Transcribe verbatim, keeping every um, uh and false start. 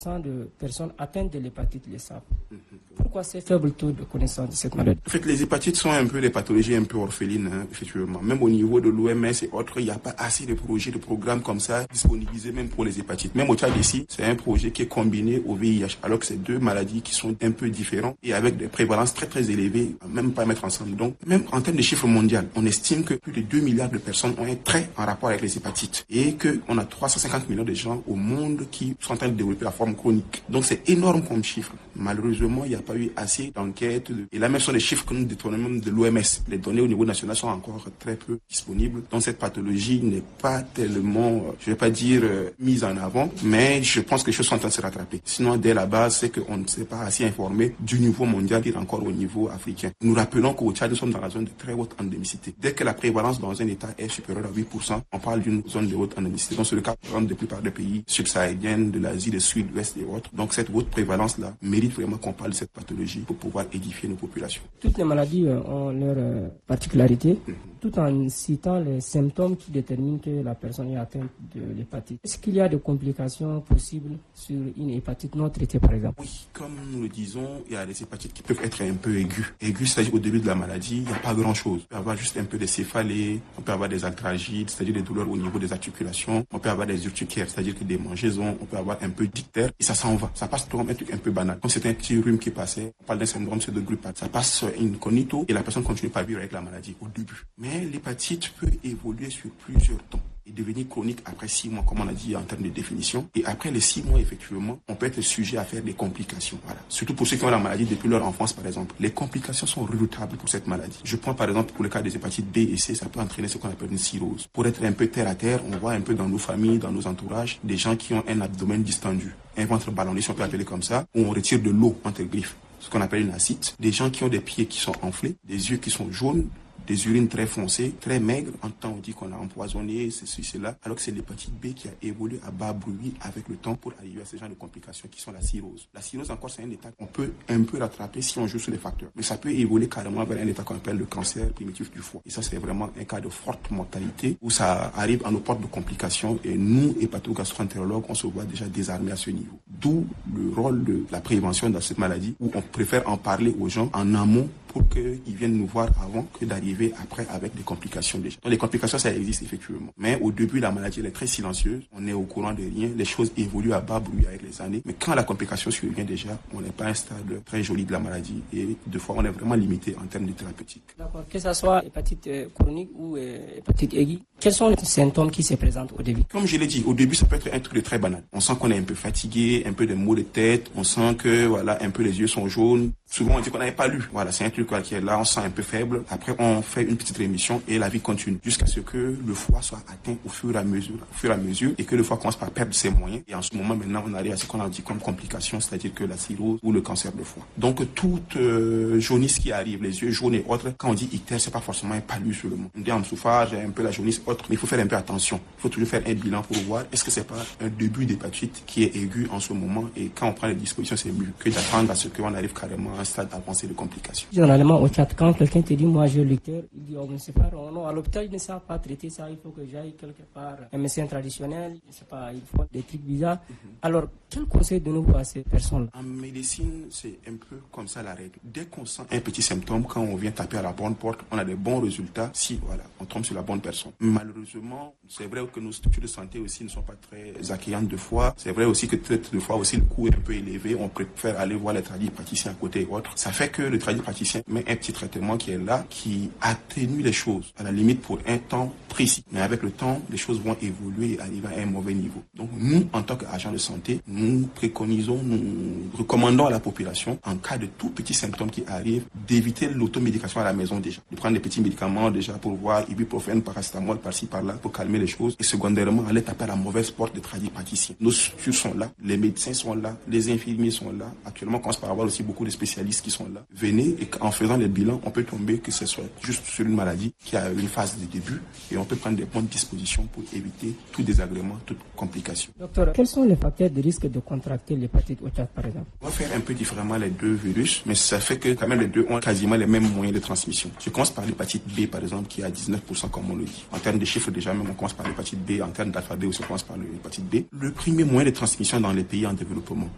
de personnes atteintes de l'hépatite le savent. Pourquoi ces faibles taux de connaissance de cette maladie? En fait, les hépatites sont un peu des pathologies un peu orphelines, hein, effectivement. Même au niveau de l'O M S et autres, il n'y a pas assez de projets, de programmes comme ça disponibilisés même pour les hépatites. Même au Tchad ici, c'est un projet qui est combiné au V I H, alors que c'est deux maladies qui sont un peu différentes et avec des prévalences très très élevées, même pas à mettre ensemble. Donc, même en termes de chiffres mondiaux, on estime que plus de deux milliards de personnes ont un trait en rapport avec les hépatites et qu'on a trois cent cinquante millions de gens au monde qui sont en train de développer la forme chronique. Donc, c'est énorme comme chiffre. Malheureusement, il n'y a pas eu assez d'enquêtes. De... Et là, même sur les chiffres que nous détournons même de l'O M S. Les données au niveau national sont encore très peu disponibles. Donc, cette pathologie n'est pas tellement, je ne vais pas dire euh, mise en avant, mais je pense que les choses sont en train de se rattraper. Sinon, dès la base, c'est qu'on ne s'est pas assez informé du niveau mondial et encore au niveau africain. Nous rappelons qu'au Tchad, nous sommes dans la zone de très haute endémicité. Dès que la prévalence dans un État est supérieure à huit pour cent, on parle d'une zone de haute endémicité. Donc, c'est le cas de la plupart des pays subsahariens, de l'Asie, du Sud, de l'Ouest et autres. Donc, cette haute prévalence-là mérite vraiment qu'on parle de cette pathologie pour pouvoir édifier nos populations. Toutes les maladies euh, ont leurs euh, particularités, mm-hmm. tout en citant les symptômes qui déterminent que la personne est atteinte de l'hépatite. Est-ce qu'il y a des complications possibles sur une hépatite non traitée, par exemple? Oui, comme nous le disons, il y a des hépatites qui peuvent être un peu aiguës. Aiguës, c'est-à-dire au début de la maladie, il n'y a pas grand-chose. On peut avoir juste un peu de céphalée, on peut avoir des arthralgies, c'est-à-dire des douleurs au niveau des articulations, on peut avoir des urticaires, c'est-à-dire que des mangeaisons, on peut avoir un peu d'ictère et ça s'en va. Ça passe comme un truc un peu banal. Comme c'était un petit rhume qui passait, on parle d'un syndrome pseudo-grippal. Ça passe incognito et la personne continue pas à vivre avec la maladie au début. Mais l'hépatite peut évoluer sur plusieurs temps et devenir chronique après six mois, comme on a dit en termes de définition. Et après les six mois, effectivement, on peut être sujet à faire des complications. Voilà. Surtout pour ceux qui ont la maladie depuis leur enfance, par exemple. Les complications sont redoutables pour cette maladie. Je prends par exemple pour le cas des hépatites B et C, ça peut entraîner ce qu'on appelle une cirrhose. Pour être un peu terre à terre, on voit un peu dans nos familles, dans nos entourages, des gens qui ont un abdomen distendu, un ventre ballonné, si on peut l'appeler comme ça, où on retire de l'eau entre griffes, ce qu'on appelle une ascite. Des gens qui ont des pieds qui sont enflés, des yeux qui sont jaunes, des urines très foncées, très maigres. En temps, on dit qu'on a empoisonné, ceci, cela, alors que c'est l'hépatite B qui a évolué à bas bruit avec le temps pour arriver à ce genre de complications qui sont la cirrhose. La cirrhose, encore, c'est un état qu'on peut un peu rattraper si on joue sur les facteurs. Mais ça peut évoluer carrément vers un état qu'on appelle le cancer primitif du foie. Et ça, c'est vraiment un cas de forte mortalité où ça arrive à nos portes de complications. Et nous, hépatogastroentérologues, on se voit déjà désarmés à ce niveau. D'où le rôle de la prévention dans cette maladie où on préfère en parler aux gens en amont pour qu'ils viennent nous voir avant que d'arriver après avec des complications déjà. Donc les complications, ça existe effectivement. Mais au début, la maladie elle est très silencieuse. On est au courant de rien. Les choses évoluent à bas bruit avec les années. Mais quand la complication survient déjà, on n'est pas à un stade très joli de la maladie. Et deux fois, on est vraiment limité en termes de thérapeutique. D'accord. Que ce soit hépatite euh, chronique ou euh, hépatite aiguë, quels sont les symptômes qui se présentent au début? Comme je l'ai dit, au début, ça peut être un truc de très banal. On sent qu'on est un peu fatigué, un peu de maux de tête. On sent que, voilà, un peu les yeux sont jaunes. Souvent, on dit qu'on n'avait pas lu. Voilà, c'est un truc quoi, qui est là, on sent un peu faible. Après, on fait une petite rémission et la vie continue jusqu'à ce que le foie soit atteint au fur et à mesure, au fur et à mesure, et que le foie commence par perdre ses moyens. Et en ce moment, maintenant, on arrive à ce qu'on a dit comme complication, c'est-à-dire que la cirrhose ou le cancer de foie. Donc, toute euh, jaunisse qui arrive, les yeux jaunes et autres, quand on dit ictère, c'est pas forcément un palud sur le mot. On dit en souffrage, un peu la jaunisse, autre, mais il faut faire un peu attention. Il faut toujours faire un bilan pour voir est-ce que c'est pas un début d'hépatite qui est aigu en ce moment. Et quand on prend les dispositions, c'est mieux que d'attendre à ce qu'on arrive carrément à un stade avancé de complications. Généralement, au Tchad, quand quelqu'un te dit, moi, j'ai l'ictère, il dit, oh, mais c'est pas, non, à l'hôpital, ils ne savent pas traiter ça, il faut que j'aille quelque part, un médecin traditionnel, je sais pas, il faut des trucs bizarres. Mm-hmm. Alors, quel conseil donnez-vous à ces personnes-là? En médecine, c'est un peu comme ça la règle. Dès qu'on sent un petit symptôme, quand on vient taper à la bonne porte, on a des bons résultats si, voilà, on tombe sur la bonne personne. Malheureusement, c'est vrai que nos structures de santé aussi ne sont pas très accueillantes de fois. C'est vrai aussi que peut-être de fois aussi le coût est un peu élevé. On préfère aller voir les tradipraticiens à côté et autres. Ça fait que le tradipraticien met un petit traitement qui est là, qui atténue les choses, à la limite pour un temps précis. Mais avec le temps, les choses vont évoluer et arriver à un mauvais niveau. Donc nous, en tant qu'agents de santé, nous préconisons, nous recommandons à la population, en cas de tout petit symptôme qui arrive, d'éviter l'automédication à la maison déjà. De prendre des petits médicaments déjà pour voir ibuprofène, paracétamol, par-ci, par-là, pour calmer les choses. Et secondairement, aller taper à la mauvaise porte des tradipraticiens. Nos structures sont là, les médecins sont là, les infirmiers sont là. Actuellement, on commence par avoir aussi beaucoup de spécialistes qui sont là. Venez et en faisant les bilans, on peut tomber que ce soit juste sur une maladie qui a une phase de début et on peut prendre des bonnes dispositions pour éviter tout désagrément, toute complication. Docteur, quels sont les facteurs de risque de contracter l'hépatite au Tchad, par exemple? On va faire un peu différemment les deux virus, mais ça fait que quand même les deux ont quasiment les mêmes moyens de transmission. Je commence par l'hépatite B, par exemple, qui est à dix-neuf pour cent comme on le dit. En termes de chiffres, déjà même, on commence par l'hépatite B. En termes d'alphabet aussi, on commence par l'hépatite B. Le premier moyen de transmission dans les pays en développement,